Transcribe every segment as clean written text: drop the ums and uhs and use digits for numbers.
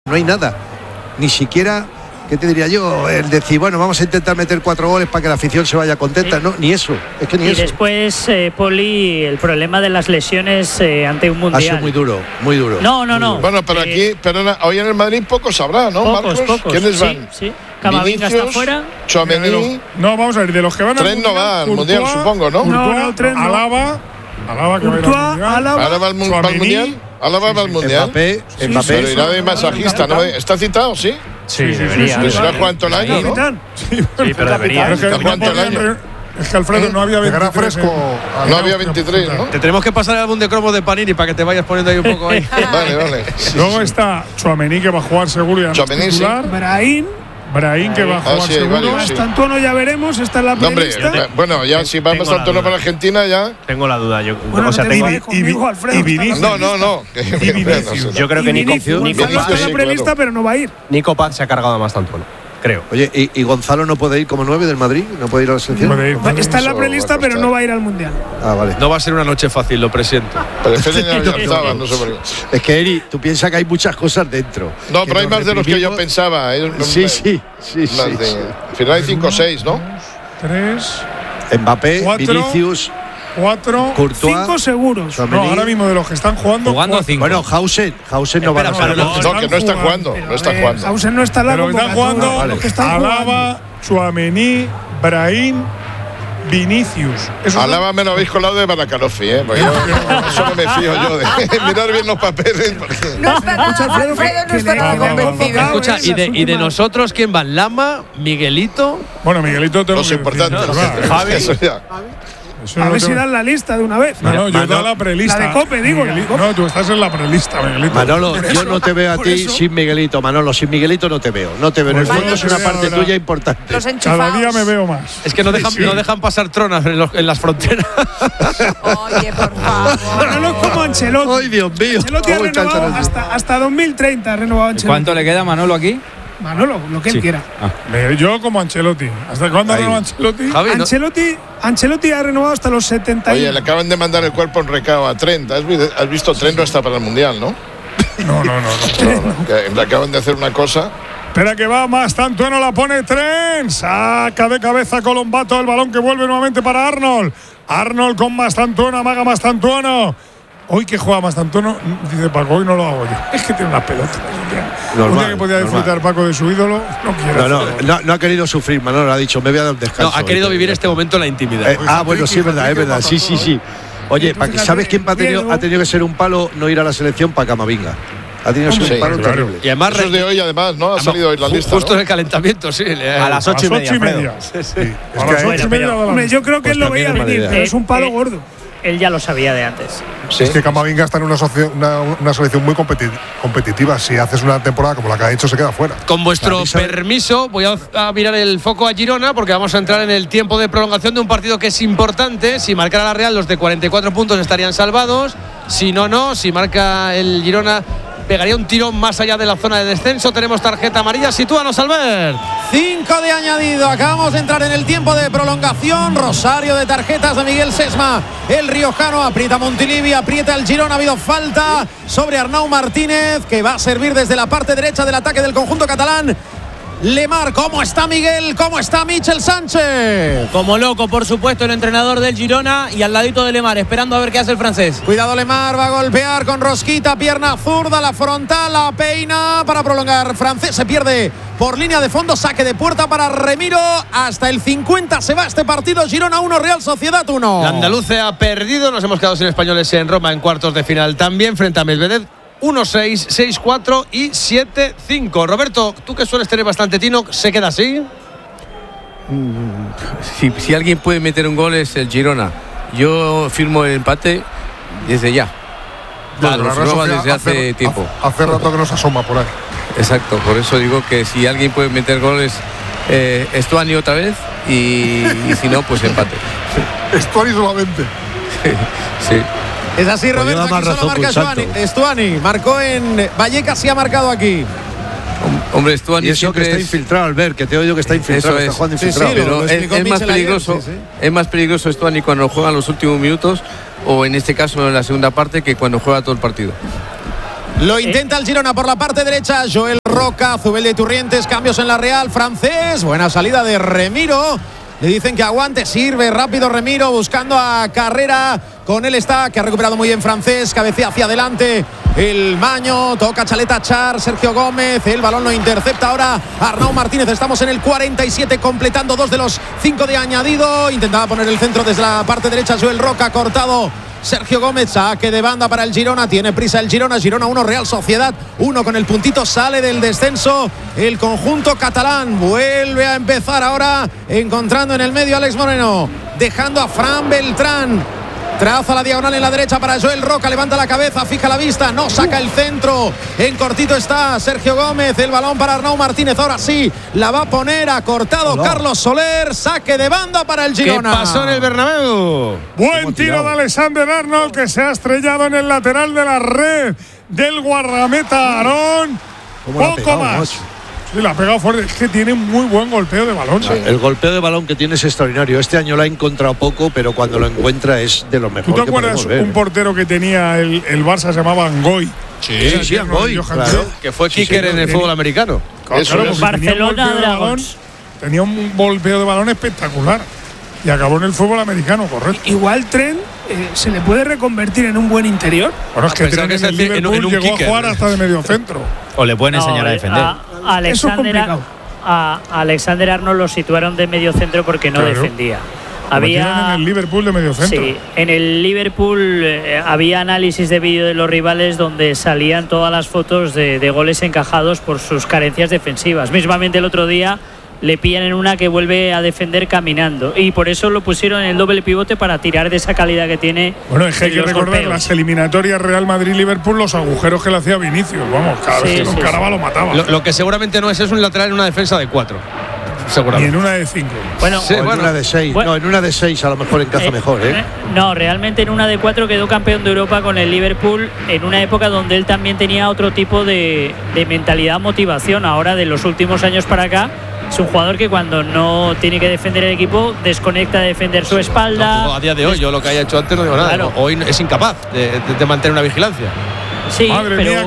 No hay nada, ni siquiera, ¿qué te diría yo? El decir, bueno, vamos a intentar meter 4 goles para que la afición se vaya contenta. No, ni eso, es que ni eso. Y después, Poli, el problema de las lesiones ante un mundial. Ha sido muy duro, muy duro. No. Bueno, pero aquí, hoy en el Madrid pocos habrá, ¿no, Marcos? ¿Quiénes van? Sí. Camavinga está fuera. Tchouaméni. No, vamos a ver, de los que van al mundial. Tren no va al mundial, supongo, ¿no? No, Tren no. Alaba que va al mundial. ¿Alaba al mundial? ¿Alaba va al mundial? Mbappé. Pero irá de masajista, ¿no? ¿Está citado, sí? Sí, debería. Pues será Juan todo el año, ¿no? Sí, pero debería. Es que Alfredo no había 23 fresco. No había 23, ¿no? Te tenemos que pasar el álbum de cromos de Panini para que te vayas poniendo ahí un poco ahí. Vale. Luego está Tchouaméni, que va a jugar seguro y titular. Brahim, que va a jugar seguro. Mastantuono ya veremos, está en la prelista. Hombre, bueno, ya si va Mastantuono para Argentina ya. Tengo la duda, yo. Bueno, o sea, tengo y Vinicius. No. Yo creo que Nico está en la prelista, pero no va a ir. Nico Paz se ha cargado a Mastantuono, creo. Oye, ¿y Gonzalo no puede ir como 9 del Madrid? ¿No puede ir a la selección? Está en la prelista, pero no va a ir al mundial. Ah, vale. No va a ser una noche fácil, lo presiento. Pero no sé por qué. Es que, Eri, tú piensas que hay muchas cosas dentro. No, pero hay más de los que yo pensaba. Sí. Al final hay 5 o 6, ¿no? 3. Mbappé, 4, Vinicius, 4, Courtois, 5 seguros. No, ahora mismo de los que están jugando. A 5. Bueno, Hausen no va a ser. No, que no está jugando. No está jugando. Hausen no está en la convocatoria. Pero están jugando Alaba, Tchouaméni, Brahim, Vinicius. Alaba me lo habéis colado de Baracalofi, Porque eso no me fío yo de mirar bien los papeles. No está nada, Alfredo no está nada convencido. Escucha, y de nosotros, ¿quién van? ¿Lama? ¿Miguelito? Bueno, Miguelito tengo que importante. Javi. A ver si dan la lista de una vez. No, yo he dado la prelista. La de Cope, digo. No, tú estás en la prelista, Miguelito. Manolo, yo no te veo a ti sin Miguelito, Manolo. Sin Miguelito no te veo. En el fondo es una parte tuya importante. Cada día me veo más. Es que no dejan pasar tronas en las fronteras. Oye, por favor. Manolo es como Ancelotti. Ay, Dios mío. Ancelotti ha renovado hasta 2030. Ha renovado Ancelotti. ¿Cuánto le queda a Manolo aquí? Manolo, lo que él quiera. Yo como Ancelotti. ¿Hasta cuándo renovó Ancelotti? Javi, Ancelotti ha renovado hasta los 70. Oye, le acaban de mandar el cuerpo en recado a Trent. ¿Has visto? Trent no está para el mundial, ¿no? No. Le acaban de hacer una cosa. Espera que va Mastantuono, la pone Trent. Saca de cabeza Colombato el balón que vuelve nuevamente para Arnold. Arnold con Mastantuono, amaga Mastantuono. Hoy que juega Mastantuono, dice Paco, hoy no lo hago yo. Es que tiene unas pelotas. Un día que podía disfrutar Paco de su ídolo, no quiere. No ha querido sufrir, Manolo, ha dicho, me voy a dar un descanso. No, ha querido vivir este momento en la intimidad. Bueno, sí, es verdad. Sí. Oye, ¿sabes quién ha tenido que ser un palo no ir a la selección? Para Camavinga. Ha tenido que ser un palo terrible. Y además, eso es de hoy, además, ¿no? Ha salido hoy la lista. Justo en el calentamiento, sí. A las 8:30. A las 8:30. Hombre, yo creo que él lo veía venir, pero es un palo gordo. Él ya lo sabía de antes. Es que Camavinga está en una selección muy competitiva. Si haces una temporada como la que ha hecho, se queda fuera. Con vuestro permiso, voy a mirar el foco a Girona, porque vamos a entrar en el tiempo de prolongación de un partido que es importante. Si marcara la Real, los de 44 puntos estarían salvados. Si no. Si marca el Girona, pegaría un tirón más allá de la zona de descenso. Tenemos tarjeta amarilla. Sitúanos, Albert. 5 de añadido. Acabamos de entrar en el tiempo de prolongación. Rosario de tarjetas de Miguel Sesma. El riojano aprieta Montilivi, aprieta el Girona. Ha habido falta sobre Arnau Martínez, que va a servir desde la parte derecha del ataque del conjunto catalán. Lemar, ¿cómo está Miguel? ¿Cómo está Michel Sánchez? Como loco, por supuesto, el entrenador del Girona, y al ladito de Lemar, esperando a ver qué hace el francés. Cuidado, Lemar va a golpear con rosquita, pierna zurda, la frontal, la peina para prolongar. Francés se pierde por línea de fondo, saque de puerta para Remiro. Hasta el 50 se va este partido. Girona 1, Real Sociedad 1. La andaluce ha perdido, nos hemos quedado sin españoles en Roma en cuartos de final también, frente a Medvedev. 1-6, 6-4 y 7-5. Roberto, tú que sueles tener bastante tino, ¿se queda así? Si alguien puede meter un gol es el Girona. Yo firmo el empate desde ya. Claro, desde hace tiempo. Hace rato que nos asoma por ahí. Exacto, por eso digo que si alguien puede meter goles, Stuani otra vez y si no, pues empate. Stuani solamente. Sí. Es así, Roberto, aquí solo marca Stuani. Marcó en Vallecas, sí ha marcado aquí. Hombre, Stuani siempre está infiltrado, Albert, que te oigo que está infiltrado, está jugando infiltrado. Pero es más peligroso, es más peligroso Stuani cuando juega en los últimos minutos, o en este caso en la segunda parte, que cuando juega todo el partido. Lo intenta el Girona por la parte derecha. Joel Roca, Zubeldia y Turrientes. Cambios en la Real. Francés. Buena salida de Remiro. Le dicen que aguante. Sirve rápido Remiro buscando a Carrera. Con él está, que ha recuperado muy bien Francés. Cabecea hacia adelante el Maño. Toca Chaleta Char. Sergio Gómez. El balón lo intercepta ahora Arnau Martínez. Estamos en el 47, completando 2 de los 5 de añadido. Intentaba poner el centro desde la parte derecha. Joel Roca, cortado Sergio Gómez. Saque de banda para el Girona. Tiene prisa el Girona. Girona 1, Real Sociedad 1 con el puntito. Sale del descenso el conjunto catalán. Vuelve a empezar ahora, encontrando en el medio a Alex Moreno, dejando a Fran Beltrán. Traza la diagonal en la derecha para Joel Roca. Levanta la cabeza, fija la vista. No saca el centro. En cortito está Sergio Gómez. El balón para Arnau Martínez. Ahora sí, la va a poner. Ha cortado Carlos Soler. Saque de banda para el Girona. ¿Qué pasó en el Bernabéu? Buen tiro de Alexander Arnold, que se ha estrellado en el lateral de la red del guardameta Aarón. Poco más. Sí, la ha pegado fuerte. Es que tiene muy buen golpeo de balón. Sí. El golpeo de balón que tiene es extraordinario. Este año lo ha encontrado poco, pero cuando lo encuentra es de lo mejor. ¿Tú te acuerdas un portero que tenía el Barça, se llamaba Angoy? Sí, Angoy, claro. Que fue kicker en el fútbol americano. Claro, Barcelona Dragons. Tenía un golpeo de balón espectacular. Y acabó en el fútbol americano, correcto. Igual Trent se le puede reconvertir en un buen interior. Bueno, es que Trent en el Liverpool llegó a jugar hasta de medio centro. O le pueden enseñar a defender. A Alexander Arnold lo situaron de medio centro porque no defendía. Había en el Liverpool de medio centro. Sí, en el Liverpool había análisis de vídeo de los rivales donde salían todas las fotos de goles encajados por sus carencias defensivas. Mismamente el otro día le pillan en una que vuelve a defender caminando, y por eso lo pusieron en el doble pivote para tirar de esa calidad que tiene. Bueno, es que hay que recordar golpeos. Las eliminatorias Real Madrid-Liverpool, los agujeros que le hacía Vinicius. Vamos, cada vez que lo encaraba lo mataba. Lo que seguramente no es un lateral en una defensa de 4. Seguramente. Y en una de 5. Bueno, en una de 6. Bueno, en una de 6 a lo mejor encaja mejor, ¿eh? No, realmente en una de 4 quedó campeón de Europa con el Liverpool en una época donde él también tenía otro tipo de mentalidad, motivación. Ahora, de los últimos años para acá, es un jugador que cuando no tiene que defender el equipo desconecta de defender su espalda. No, a día de hoy, yo lo que haya hecho antes no digo nada. Claro. Hoy es incapaz de mantener una vigilancia. Sí, madre mía,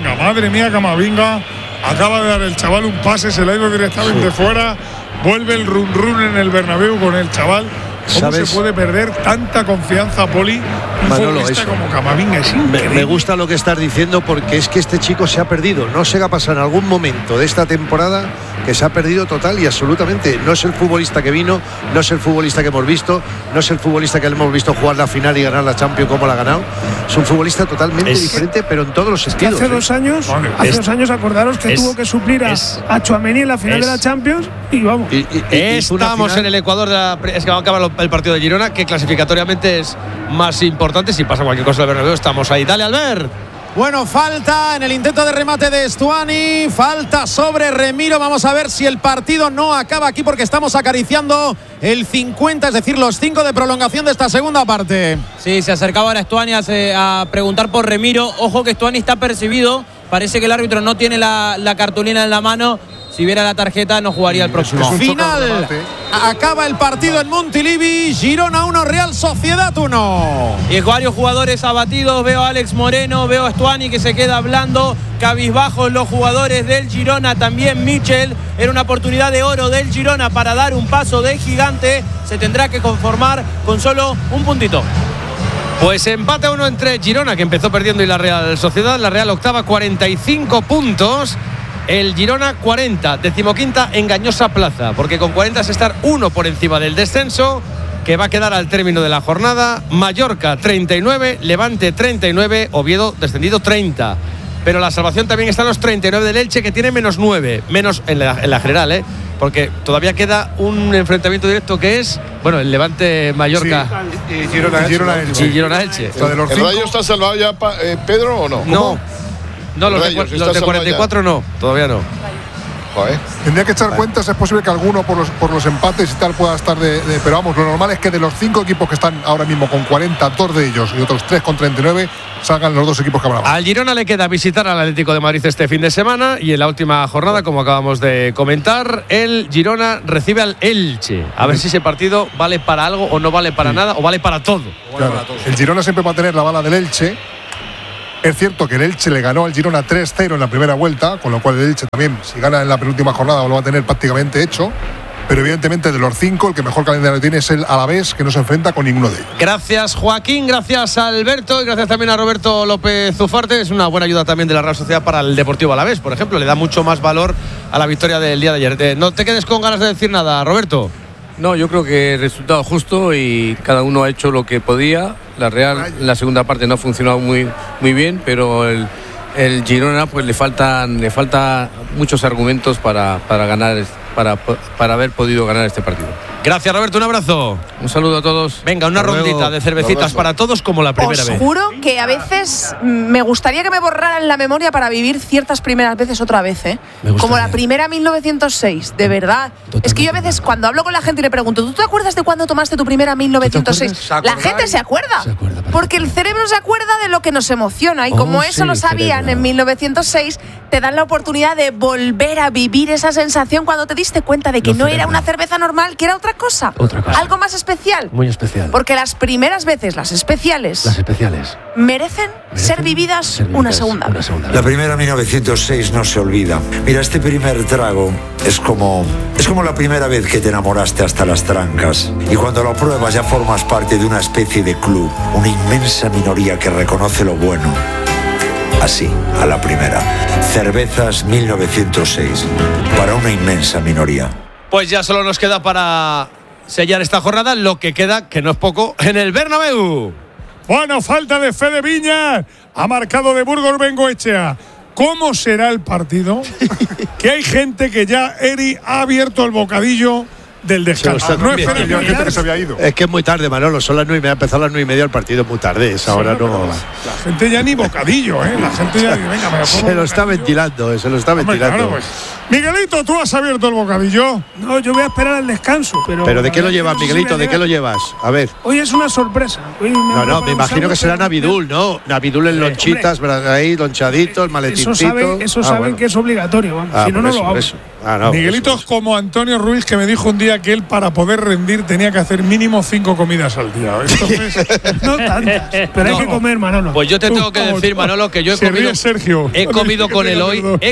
Camavinga. Acaba de dar el chaval un pase, se le ha ido directamente fuera. Vuelve el run en el Bernabéu con el chaval. ¿Cómo se puede perder tanta confianza, Poli? Un futbolista como Camavinga es increíble. Me gusta lo que estás diciendo, porque es que este chico se ha perdido. No sé qué ha pasado en algún momento de esta temporada, que se ha perdido total y absolutamente. No es el futbolista que vino, no es el futbolista que hemos visto, no es el futbolista que le hemos visto jugar la final y ganar la Champions como la ha ganado. Es un futbolista totalmente diferente, pero en todos los sentidos. Hace 2 años, acordaros que tuvo que suplir a Tchouaméni en la final de la Champions y vamos. Estamos en el Ecuador es que va a acabar el partido de Girona, que clasificatoriamente es más importante. Si pasa cualquier cosa del Bernabéu, estamos ahí. Dale, Albert. Bueno, falta en el intento de remate de Stuani, falta sobre Remiro. Vamos a ver si el partido no acaba aquí, porque estamos acariciando el 50, es decir, los 5 de prolongación de esta segunda parte. Sí, se acercaba ahora Stuani a preguntar por Remiro. Ojo que Stuani está percibido. Parece que el árbitro no tiene la cartulina en la mano. Si viera la tarjeta no jugaría el próximo. Final. Acaba el partido en Montilivi. Girona 1, Real Sociedad 1. Y varios jugadores abatidos. Veo a Alex Moreno, veo a Stuani que se queda hablando. Cabizbajos los jugadores del Girona. También Michel. Era una oportunidad de oro del Girona para dar un paso de gigante. Se tendrá que conformar con solo un puntito. Pues empate 1 entre Girona, que empezó perdiendo, y la Real Sociedad. La Real octava, 45 puntos. El Girona 40, 15ª engañosa plaza, porque con 40 es estar 1 por encima del descenso, que va a quedar al término de la jornada. Mallorca 39, Levante 39, Oviedo descendido 30. Pero la salvación también está en los 39 del Elche, que tiene -9, menos en la general, porque todavía queda un enfrentamiento directo, que es, bueno, el Levante Mallorca y Girona-Elche. ¿El Rayo está salvado ya, Pedro, o no? No, los de 44 no, todavía no. Tendría que echar cuentas, es posible que alguno por los empates y tal pueda estar pero vamos, lo normal es que de los 5 equipos que están ahora mismo con 40, 2 de ellos y otros 3 con 39, salgan los 2 equipos que hablamos. Al Girona le queda visitar al Atlético de Madrid este fin de semana, y en la última jornada, como acabamos de comentar, el Girona recibe al Elche. A ver si ese partido vale para algo o no vale para nada, o vale para todo. Claro. El Girona siempre va a tener la bala del Elche. Es cierto que el Elche le ganó al Girona 3-0 en la primera vuelta, con lo cual el Elche también, si gana en la penúltima jornada, lo va a tener prácticamente hecho. Pero evidentemente de los 5, el que mejor calendario tiene es el Alavés, que no se enfrenta con ninguno de ellos. Gracias, Joaquín, gracias Alberto y gracias también a Roberto López Ufarte. Es una buena ayuda también de la Real Sociedad para el Deportivo Alavés, por ejemplo. Le da mucho más valor a la victoria del día de ayer. No te quedes con ganas de decir nada, Roberto. No, yo creo que el resultado justo y cada uno ha hecho lo que podía. La Real en la segunda parte no ha funcionado muy bien, pero el Girona pues le falta muchos argumentos para ganar, para haber podido ganar este partido. Gracias, Roberto, un abrazo. Un saludo a todos. Venga, una rondita de cervecitas para todos como la primera vez. Os juro que a veces me gustaría que me borraran la memoria para vivir ciertas primeras veces otra vez, ¿eh? Como la primera 1906, de verdad. Totalmente. Es que yo a veces cuando hablo con la gente y le pregunto, ¿tú te acuerdas de cuándo tomaste tu primera 1906? La gente se acuerda. Porque el cerebro se acuerda de lo que nos emociona. Y como eso lo sabían en 1906, te dan la oportunidad de volver a vivir esa sensación cuando te diste cuenta de que no era una cerveza normal, que era otra cosa. Algo más especial. Muy especial. Porque las primeras veces, las especiales, merecen ser vividas una segunda vez. La primera 1906 no se olvida. Mira, este primer trago es como la primera vez que te enamoraste hasta las trancas. Y cuando lo pruebas ya formas parte de una especie de club, una inmensa minoría que reconoce lo bueno. Así, a la primera. Cervezas 1906. Para una inmensa minoría. Pues ya solo nos queda para sellar esta jornada lo que queda, que no es poco, en el Bernabéu. Bueno, falta de Fede Viñas. Ha marcado de Burgos Bengoechea. ¿Cómo será el partido? Que hay gente que ya, Eri, ha abierto el bocadillo del descanso. No es gente que se había ido. Es que es muy tarde, Manolo. Son las 9:30. Ha empezado a las 9:30 el partido. Es muy tarde. Esa hora no. La gente ya ni bocadillo, ¿eh? La gente ya. Venga, me lo pongo. Se lo está ventilando. Se lo está ventilando. Claro, pues. Miguelito, ¿tú has abierto el bocadillo? No, yo voy a esperar al descanso. ¿Pero de qué lo llevas, Miguelito? ¿De qué lo llevas? A ver. Hoy es una sorpresa. No, me imagino que será Navidul, ¿no? Navidul en lonchitas, ahí, lonchadito, el maletito. Eso saben que es obligatorio. Vamos. Si no, no lo hago. Miguelito es como Antonio Ruiz, que me dijo un día que él para poder rendir tenía que hacer mínimo 5 comidas al día. Entonces, no tantas, pero hay que comer, Manolo. Pues yo te tengo que decir, Manolo, que yo he comido con él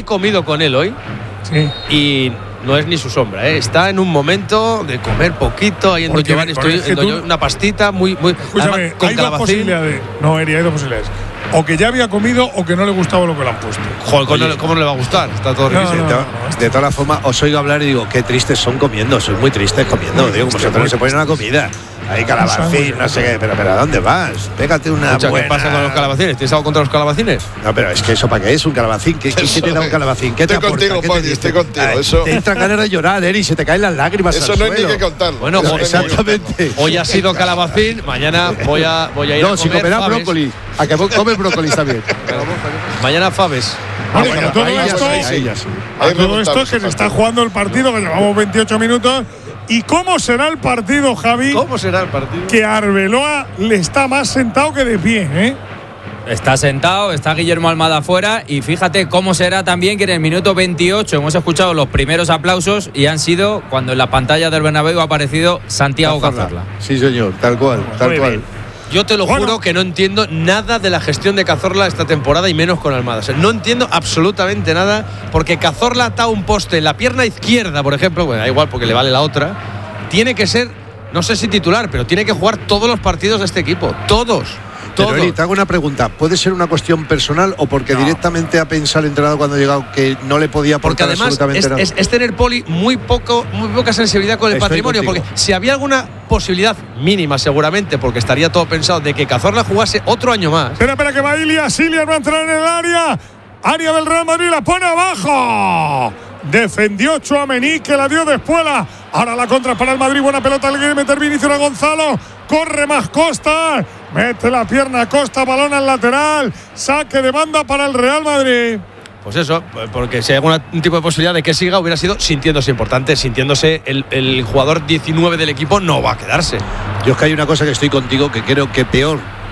hoy. Sí. Y no es ni su sombra, ¿eh? Está en un momento de comer poquito, ahí en Don Giovanni estoy una pastita muy escúchame, con hay calabacín. Dos posibilidades. No, Eri, hay dos posibilidades. O que ya había comido o que no le gustaba lo que le han puesto. Joder, ¿cómo no le va a gustar? Está todo riquísimo. De todas las formas, os oigo hablar y digo, qué tristes son comiendo. Sois muy tristes comiendo. Digo, vosotros no se ponen una comida. Ahí calabacín, no sé qué, pero ¿a dónde vas? Pégate una buena. ¿Qué pasa con los calabacines? ¿Tienes algo contra los calabacines? No, pero es que eso para qué es un calabacín. ¿Qué te da un calabacín? ¿Qué te aporta? Estoy contigo, Pablo, estoy contigo. Eso. Te entran ganas de llorar, Eri, se te caen las lágrimas. Eso al no suelo. hay ni que contarlo. Bueno, exactamente. Hoy ha sido calabacín, mañana voy a ir a comer. No, si comerá brócoli. A que comes brócoli también. Mañana faves. Bueno, todo esto es que se está jugando el partido, que llevamos 28 minutos. ¿Y cómo será el partido, Javi? ¿Cómo será el partido? Que Arbeloa le está más sentado que de pie, ¿eh? Está sentado, está Guillermo Almada afuera y fíjate cómo será también que en el minuto 28 hemos escuchado los primeros aplausos y han sido cuando en la pantalla del Bernabéu ha aparecido Santiago Cazorla. Sí, señor, tal cual. Yo te lo juro que no entiendo nada de la gestión de Cazorla esta temporada y menos con Almada. O sea, no entiendo absolutamente nada porque Cazorla ata un poste en la pierna izquierda, por ejemplo, bueno, da igual porque le vale la otra. Tiene que ser, no sé si titular, pero tiene que jugar todos los partidos de este equipo. Todos. Pero Eli, te hago una pregunta. ¿Puede ser una cuestión personal o porque directamente ha pensado el entrenador cuando ha llegado que no le podía aportar absolutamente nada? Es tener, Poli, muy poca sensibilidad con el patrimonio, porque si había alguna posibilidad mínima seguramente, porque estaría todo pensado, de que Cazorla jugase otro año más. Espera que va Ilias va a entrar en el área del Real Madrid, la pone abajo. Defendió Tchouaméni, que la dio de Espuela. Ahora la contra para el Madrid. Buena pelota, le quiere meter Vinicius a Gonzalo. Corre más Costa. Mete la pierna a Costa, balón al lateral. Saque de banda para el Real Madrid. Pues eso, porque si hay algún tipo de posibilidad de que siga, hubiera sido sintiéndose importante, sintiéndose el jugador 19 del equipo, no va a quedarse. Yo es que hay una cosa que estoy contigo, que creo que peor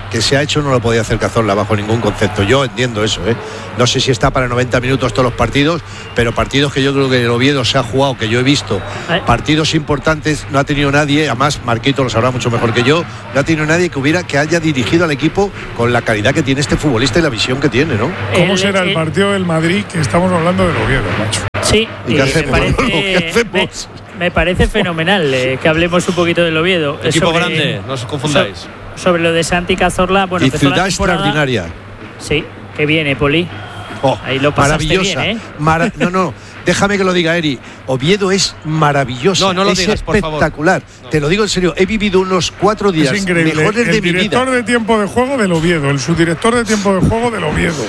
que se ha hecho no lo podía hacer Cazorla bajo ningún concepto. Yo entiendo eso, ¿eh? No sé si está para 90 minutos todos los partidos, pero partidos que yo creo que el Oviedo se ha jugado, que yo he visto, partidos importantes, no ha tenido nadie, además Marquito lo sabrá mucho mejor que yo, no ha tenido nadie que haya dirigido al equipo con la calidad que tiene este futbolista y la visión que tiene, ¿no? ¿Cómo será el partido del Madrid que estamos hablando del Oviedo, macho? Sí, ¿Y qué hacemos? Me parece fenomenal que hablemos un poquito del Oviedo. Equipo grande, no os confundáis. Sobre lo de Santi Cazorla, bueno, y ciudad extraordinaria. Sí, que viene, Poli. Ahí lo pasaste maravillosa. Bien, No, déjame que lo diga, Eri. Oviedo es maravilloso. No lo es digas, espectacular. Por favor. Te lo digo en serio. He vivido unos 4 días es increíble. mejores de mi vida. El director de tiempo de juego del Oviedo, el subdirector de tiempo de juego del Oviedo.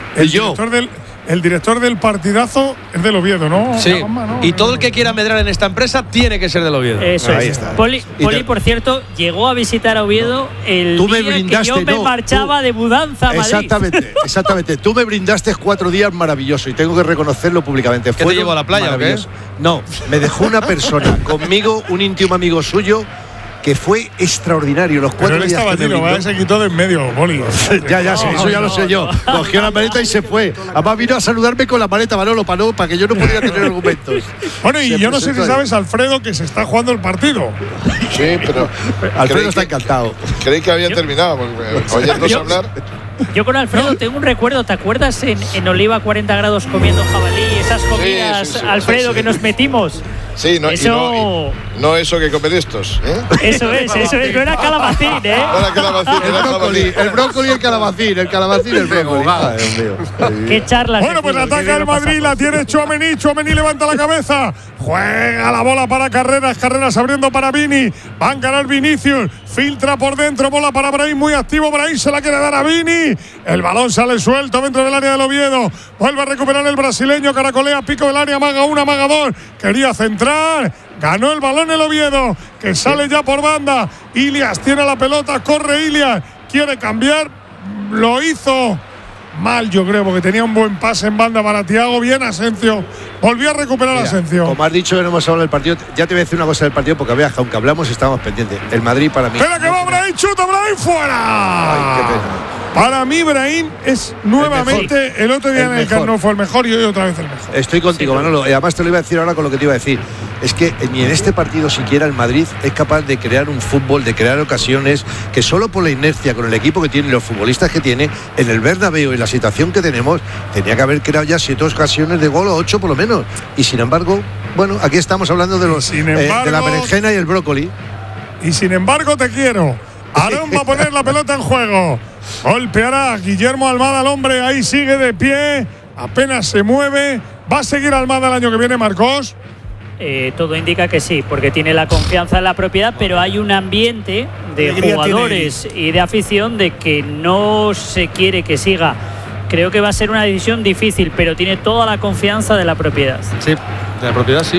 El director del partidazo es del Oviedo, ¿no? Sí. Y todo el que quiera medrar en esta empresa tiene que ser del Oviedo. Eso Ahí es. está. Poli, por cierto, llegó a visitar a Oviedo el Tú me día brindaste, que yo me marchaba de mudanza a Madrid. Exactamente. Tú me brindaste 4 días maravillosos y tengo que reconocerlo públicamente. ¿Qué te llevó a la playa o qué? No, me dejó una persona conmigo, un íntimo amigo suyo, que fue extraordinario. Los 4 días estaba que me brindó. se quitó de en medio, Poli. Eso ya lo sé yo. Cogió la maleta y se fue. Además vino a saludarme con la maleta, Manolo, para que yo no pudiera tener argumentos. Bueno, y yo no sé si sabes, Alfredo, que se está jugando el partido. Sí, pero Alfredo está encantado. Creí que había terminado, oyéndonos hablar. Yo con Alfredo tengo un recuerdo. ¿Te acuerdas en Oliva 40 grados comiendo jabalí? Esas comidas, sí, Alfredo, que nos metimos. Sí, no eso que comen estos, ¿eh? Eso es, no era calabacín, ¿eh? No era calabacín, era jabalí. El brócoli y el calabacín, el brócoli. Qué charlas. Bueno, pues ataca el Madrid, la tiene Tchouaméni levanta la cabeza, juega la bola para Carreras abriendo para Vini, va a encarar Vinicius, filtra por dentro, bola para Brahim, muy activo Brahim, se la quiere dar a Vini, el balón sale suelto dentro del área del Oviedo, vuelve a recuperar el brasileño, caracolea, pico del área, maga 1, maga 2, quería centrar, ganó el balón el Oviedo, que sale ya por banda, Ilias tiene la pelota, corre Ilias, quiere cambiar, lo hizo mal, yo creo, porque tenía un buen pase en banda para Thiago. Bien Asensio, volvió a recuperar Asensio. Como has dicho que no hemos hablado del partido, ya te voy a decir una cosa del partido, porque veas, aunque hablamos estamos pendientes. El Madrid para mí. Espera que va Brahim, chuta Brahim fuera. Ay, qué pena. Para mí Brahim es nuevamente el otro día en el Camp Nou fue el mejor y hoy otra vez el mejor. Estoy contigo, Manolo. Y además te lo iba a decir ahora con lo que te iba a decir. Es que ni en este partido siquiera el Madrid es capaz de crear un fútbol, de crear ocasiones, que solo por la inercia con el equipo que tiene y los futbolistas que tiene, en el Bernabéu y la situación que tenemos, tenía que haber creado ya 7 ocasiones de gol o 8 por lo menos. Y sin embargo, bueno, aquí estamos hablando de de la berenjena y el brócoli. Y sin embargo te quiero. Aarón va a poner la pelota en juego. Golpeará Guillermo Almada al hombre, ahí sigue de pie, apenas se mueve. ¿Va a seguir Almada el año que viene, Marcos? Todo indica que sí, porque tiene la confianza en la propiedad, pero hay un ambiente de jugadores y de afición de que no se quiere que siga. Creo que va a ser una decisión difícil, pero tiene toda la confianza de la propiedad. Sí, de la propiedad sí.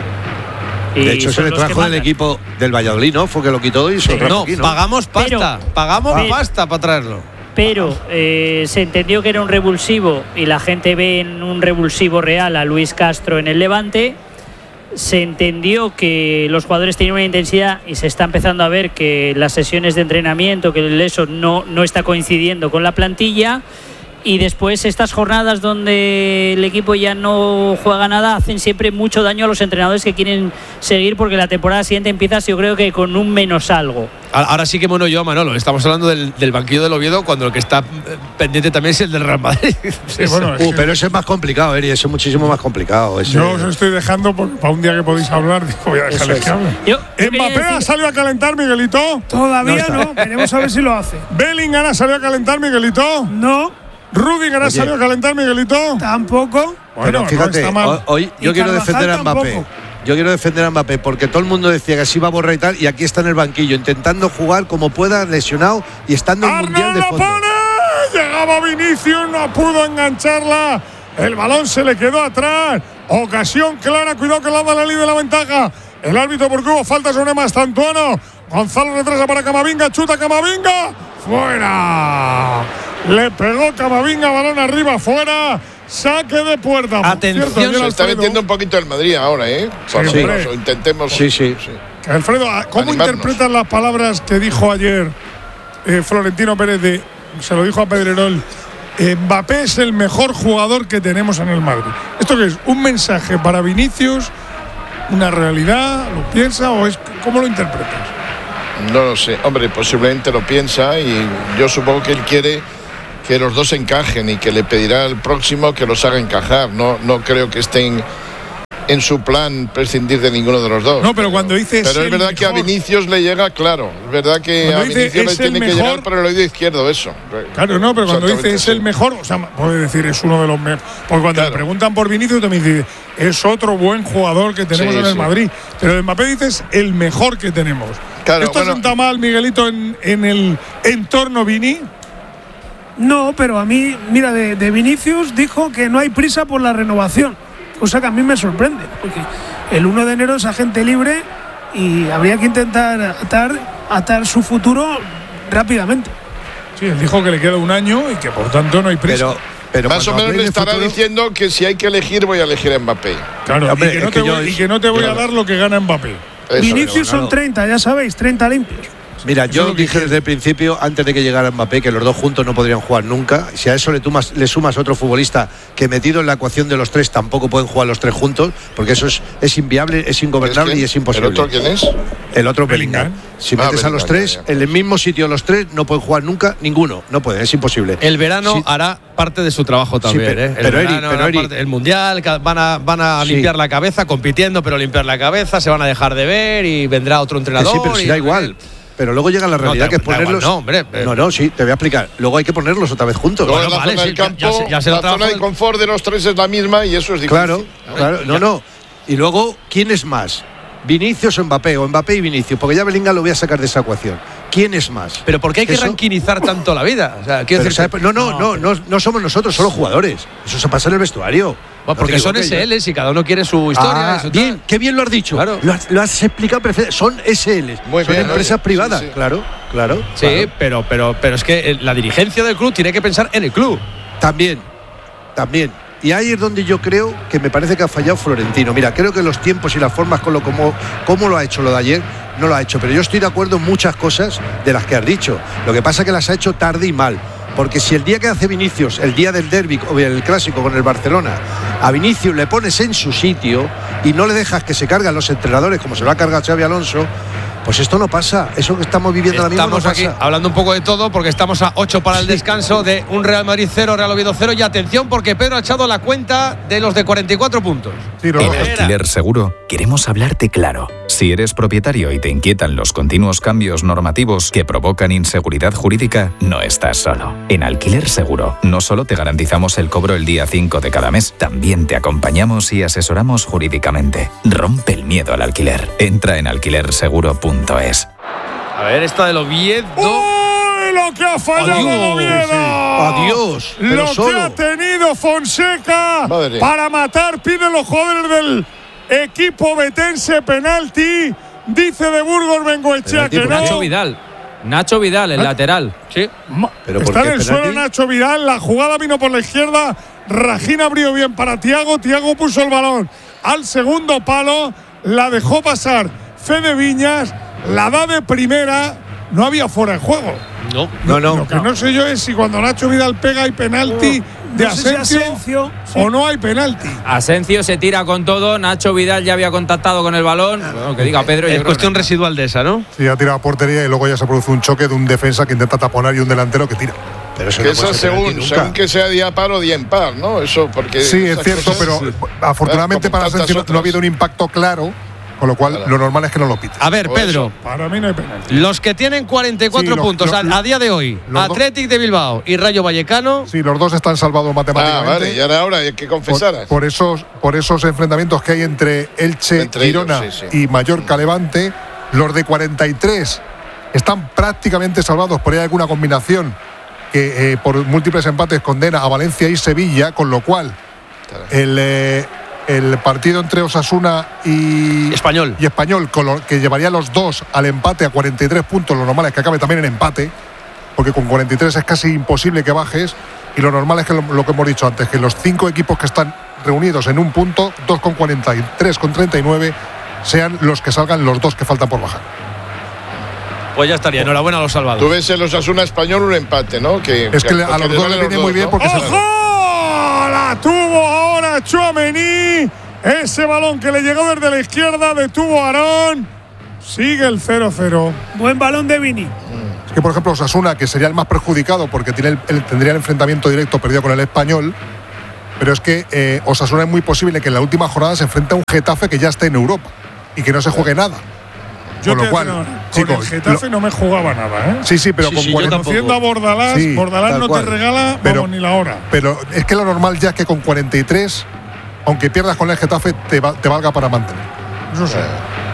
De hecho, se le trajo del equipo del Valladolid, ¿no? Fue que lo quitó y se lo trajo aquí, ¿no? Pagamos pasta. Pagamos pasta para traerlo. Pero se entendió que era un revulsivo y la gente ve en un revulsivo real a Luis Castro en el Levante. Se entendió que los jugadores tenían una intensidad y se está empezando a ver que las sesiones de entrenamiento, que eso no está coincidiendo con la plantilla. Y después estas jornadas donde el equipo ya no juega nada hacen siempre mucho daño a los entrenadores que quieren seguir, porque la temporada siguiente empieza, yo creo que con un menos algo. Ahora sí que yo, Manolo, estamos hablando del banquillo del Oviedo, cuando el que está pendiente también es el del Real Madrid. Sí, bueno, pero ese es más complicado, Eri, ese es muchísimo más complicado. Yo os estoy dejando para un día que podéis hablar, voy a dejarles que hablen. ¿Mbappé ha salido a calentar, Miguelito? Todavía no, queremos saber si lo hace. ¿Bellingham ha salido a calentar, Miguelito? No. ¿Rudiger ha salido a calentar, Miguelito? Tampoco. Bueno, fíjate, hoy yo quiero defender a Mbappé. Yo quiero defender a Mbappé porque todo el mundo decía que se iba a borrar y tal, y aquí está en el banquillo intentando jugar como pueda, lesionado y estando en el Mundial de fondo. Llegaba Vinicius, no pudo engancharla. El balón se le quedó atrás. Ocasión clara, cuidado que la da la línea de la ventaja. El árbitro porque hubo falta sobre Mastantuono. Gonzalo retrasa para Camavinga, chuta Camavinga. Fuera. Le pegó Camavinga, balón arriba, fuera. Saque de puerta. Atención, se está metiendo un poquito el Madrid ahora, ¿eh? Intentemos. Sí. Alfredo, ¿cómo interpretas las palabras que dijo ayer Florentino Pérez de se lo dijo a Pedrerol, Mbappé es el mejor jugador que tenemos en el Madrid. ¿Esto qué es? ¿Un mensaje para Vinicius? ¿Una realidad? ¿Lo piensa o es cómo lo interpretas? No lo sé, hombre, posiblemente lo piensa y yo supongo que él quiere que los dos encajen y que le pedirá al próximo que los haga encajar. No creo que estén en su plan prescindir de ninguno de los dos. No, pero cuando dice pero es verdad que a Vinicius le llega, claro. Es verdad que a Vinicius le tiene que llegar por el oído izquierdo, eso. Claro, no, pero cuando dice es el mejor, o sea, puede decir es uno de los mejores. Porque cuando le preguntan por Vinicius también dice es otro buen jugador que tenemos en el Madrid. Pero de Mbappé dices el mejor que tenemos. Claro, ¿Esto senta mal, Miguelito, en el entorno Vini? No, pero a mí, mira, de Vinicius dijo que no hay prisa por la renovación, cosa que a mí me sorprende, porque el 1 de enero es agente libre y habría que intentar atar su futuro rápidamente. Sí, él dijo que le queda un año y que por tanto no hay prisa. Pero más o menos le estará diciendo que si hay que elegir, voy a elegir a Mbappé. Claro, hombre, y que no te voy a dar lo que gana Mbappé. Vinicius son 30, ya sabéis, 30 limpios. Mira, yo dije desde el principio, antes de que llegara Mbappé, que los dos juntos no podrían jugar nunca. Si a eso le sumas otro futbolista que metido en la ecuación de los tres tampoco pueden jugar los tres juntos, porque eso es inviable, es ingobernable y es imposible. ¿El otro quién es? El otro Bellingham. Si metes a los tres en el mismo sitio, los tres no pueden jugar nunca ninguno. No pueden, es imposible. El verano hará parte de su trabajo también. Sí, el mundial, van a limpiar la cabeza compitiendo, pero limpiar la cabeza, se van a dejar de ver y vendrá otro entrenador. Sí, pero si da igual. Pero luego llega la realidad que es ponerlos. Sí, te voy a explicar. Luego hay que ponerlos otra vez juntos. Luego la zona del campo, la zona de confort de los tres es la misma y eso es difícil. Claro. No. Y luego, ¿quién es más? ¿Vinicius o Mbappé? O Mbappé y Vinicius. Porque ya Bellingham lo voy a sacar de esa ecuación. ¿Quién es más? Pero ¿por qué hay que ranquinizar tanto la vida? O sea, no somos nosotros, son los jugadores. Eso se pasa en el vestuario. Porque son SLs y cada uno quiere su historia. Bien, qué bien lo has dicho. Claro. Lo has explicado perfecto. Son SLs. Son empresas privadas. Sí. Claro. Sí, pero es que la dirigencia del club tiene que pensar en el club. También. Y ahí es donde yo creo que me parece que ha fallado Florentino. Mira, creo que los tiempos y las formas cómo lo ha hecho lo de ayer, no lo ha hecho. Pero yo estoy de acuerdo en muchas cosas de las que has dicho. Lo que pasa es que las ha hecho tarde y mal. Porque si el día que hace Vinicius, el día del derbi o el clásico con el Barcelona, a Vinicius le pones en su sitio y no le dejas que se cargan los entrenadores como se lo ha cargado Xabi Alonso, pues esto no pasa. Eso que estamos viviendo ahora mismo no pasa. Estamos aquí hablando un poco de todo porque estamos a 8 para el descanso de un Real Madrid 0, Real Oviedo 0. Y atención porque Pedro ha echado la cuenta de los de 44 puntos. En Alquiler Seguro queremos hablarte claro. Si eres propietario y te inquietan los continuos cambios normativos que provocan inseguridad jurídica, no estás solo. En Alquiler Seguro no solo te garantizamos el cobro el día 5 de cada mes, también te acompañamos y asesoramos jurídicamente. Rompe el miedo al alquiler. Entra en alquilerseguro.es. A ver, esta del Oviedo. ¡Uy, lo que ha fallado el Oviedo! Adiós. Lo que ha tenido Fonseca para matar, piden los jugadores del equipo betense penalti, dice de Burgos Bengoechea que no. Nacho Vidal, el lateral. Sí. ¿Pero está en el suelo Nacho Vidal, la jugada vino por la izquierda, Rajín abrió bien para Thiago puso el balón al segundo palo, la dejó pasar Fede Viñas, la da de primera, no había fuera de juego. No. Lo que no sé yo es si cuando Nacho Vidal pega hay penalti de Asensio o no hay penalti. Asensio se tira con todo, Nacho Vidal ya había contactado con el balón. Bueno, que diga Pedro. Es cuestión residual de esa, ¿no? Sí, ha tirado a portería y luego ya se produce un choque de un defensa que intenta taponar y un delantero que tira. Pero eso, según que sea día par o día impar, ¿no? Eso porque sí, es cierto, pero afortunadamente para Asensio no ha habido un impacto claro. Con lo cual, lo normal es que no lo piten. A ver, Pedro. Para mí no hay penalti. Los que tienen 44 puntos a día de hoy, Athletic de Bilbao y Rayo Vallecano. Sí, los dos están salvados matemáticamente. Vale, y ahora hay que confesar. Por esos enfrentamientos que hay entre Elche, Girona y Mallorca Levante, los de 43 están prácticamente salvados. Por ahí hay alguna combinación que por múltiples empates condena a Valencia y Sevilla, con lo cual el partido entre Osasuna y Español, que llevaría los dos al empate a 43 puntos, lo normal es que acabe también en empate, porque con 43 es casi imposible que bajes, y lo normal es que lo que hemos dicho antes, que los 5 equipos que están reunidos en un punto, 2 con 43 con 39, sean los que salgan los dos que faltan por bajar. Pues ya estaría. Enhorabuena a los salvados. Tú ves en los Osasuna español un empate, ¿no? Es que a los dos le viene muy bien porque ¡ojo! La tuvo ahora Tchouaméni. Ese balón que le llegó desde la izquierda detuvo a Aarón. Sigue el 0-0. Buen balón de Vini. Es que, por ejemplo, Osasuna, que sería el más perjudicado porque tendría el enfrentamiento directo perdido con el Español. Pero es que Osasuna es muy posible que en la última jornada se enfrente a un Getafe que ya esté en Europa y que no se juegue nada. Yo con lo cual, con el Getafe no me jugaba nada, ¿eh? Sí, pero conociendo a Bordalás, sí, Bordalás no te regala ni la hora. Pero es que lo normal ya es que con 43, aunque pierdas con el Getafe, te valga para mantener. Eso sí.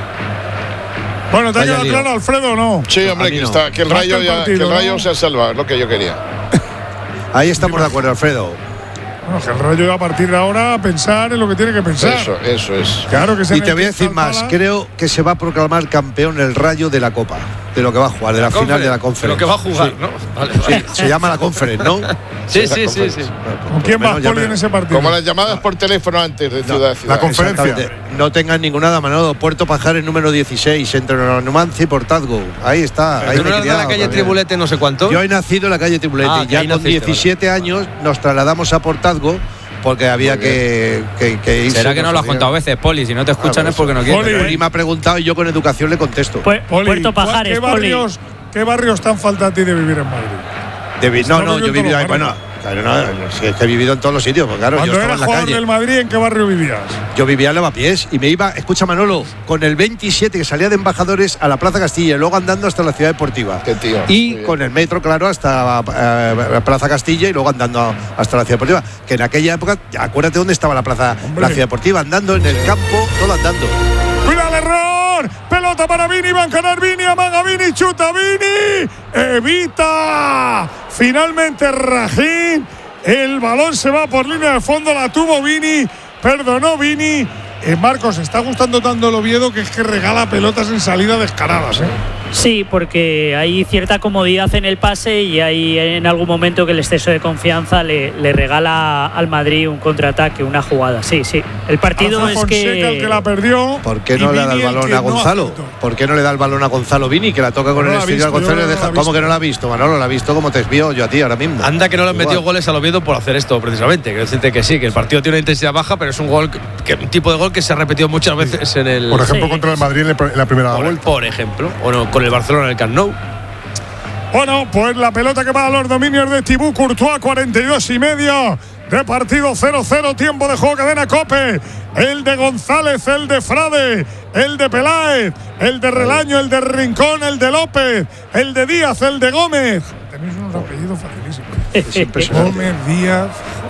Bueno, ¿te ha quedado claro, Alfredo, o no? Sí, hombre, que el Rayo se ha salvado, es lo que yo quería. Ahí estamos de acuerdo, Alfredo. Bueno, que el Rayo va a partir de ahora a pensar en lo que tiene que pensar. Eso es. Claro que y te voy a decir más, creo que se va a proclamar campeón el Rayo de la Copa, de lo que va a jugar, de la final de la Conference. De lo que va a jugar, sí. ¿no? Vale. Sí, se llama la Conference, ¿no? Sí. ¿Con quién vas, Poli, en ese partido? Como las llamadas por teléfono antes de Ciudad a Ciudad. La conferencia. No tengan ninguna nada, Manolo. Puerto Pajares número 16, entre Numancia y Portazgo. Ahí está. Ahí ¿Tú no eras de la calle Tribulete no sé cuánto? Yo he nacido en la calle Tribulete. Ya con 17 años nos trasladamos a Portazgo porque había que ir. ¿Será que no lo has contado a veces, Poli? Si no te escuchan es porque no quieres. Poli me ha preguntado y yo con educación le contesto. Poli, Puerto Pajares, ¿qué barrios te han faltado a ti de vivir en Madrid? No, yo he vivido ahí. Bueno, claro, si es que he vivido en todos los sitios. Pues claro, cuando yo estaba eras en la jugador calle. del Madrid, ¿en qué barrio vivías? Yo vivía en Lavapiés y me iba, escucha Manolo, con el 27 que salía de Embajadores a la Plaza Castilla y luego andando hasta la Ciudad Deportiva. Qué tío. Y con el metro, claro, hasta Plaza Castilla y luego andando hasta la Ciudad Deportiva. Que en aquella época, acuérdate dónde estaba la Ciudad Deportiva, andando en el campo, todo andando. ¡Cuidado el error! Pelota para Vini, va a ganar Vini, amaga Vini, chuta Vini, evita finalmente Rajín, el balón se va por línea de fondo, la tuvo Vini, perdonó Vini. Marcos, está gustando tanto el Oviedo que es que regala pelotas en salida descaradas, ¿eh? Sí, porque hay cierta comodidad en el pase y hay en algún momento que el exceso de confianza le regala al Madrid un contraataque, una jugada. Sí. El partido es Fonseca, el que la perdió. ¿Por qué no le da el balón a Gonzalo? ¿Por qué no le da el balón a Gonzalo Vini, que la toca con el exterior Gonzalo? ¿Cómo que no la ha visto, Manolo? La ha visto como te desvío yo a ti ahora mismo. Anda que no le han metido goles al Oviedo por hacer esto, precisamente. Quiero decirte que sí, que el partido tiene una intensidad baja, pero es un gol, un tipo de gol que se ha repetido muchas veces en el. Por ejemplo, contra el Madrid en la primera vuelta. Por ejemplo, o no, con el Barcelona en el Camp Nou. Bueno, pues la pelota que va a los dominios de Thibaut Courtois, 42,5 de partido, 0-0, tiempo de juego, cadena COPE. El de González, el de Frade, el de Peláez, el de Relaño, el de Rincón, el de López, el de Díaz, el de Gómez. Tenéis unos apellidos facilísimos. Gómez, Díaz.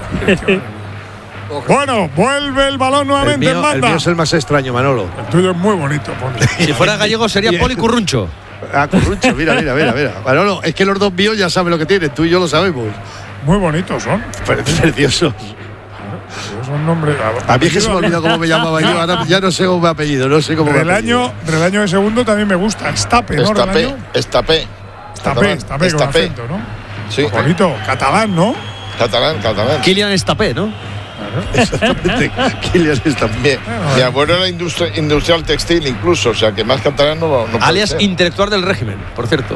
Bueno, vuelve el balón nuevamente en banda. El mío es el más extraño, Manolo. El tuyo es muy bonito, Poli. Si fuera gallego sería Poli Curruncho. Curruncho, mira. Manolo, es que los dos míos ya saben lo que tienen, tú y yo lo sabemos. Muy bonitos son. Preciosos. Son nombres. A mí es que se me olvidó cómo me llamaba yo, ahora ya no sé cómo me apellido, no sé cómo me apellido. Relaño de segundo también me gusta. Estape, ¿no? Estape, con acento, ¿no? Sí. Bonito. Catalán, ¿no? Catalán. Kylian Estape, ¿no? Exactamente. Kylian Estape. Mi abuelo era industrial textil incluso, o sea que más catalán no puede alias ser. Intelectual del régimen, por cierto.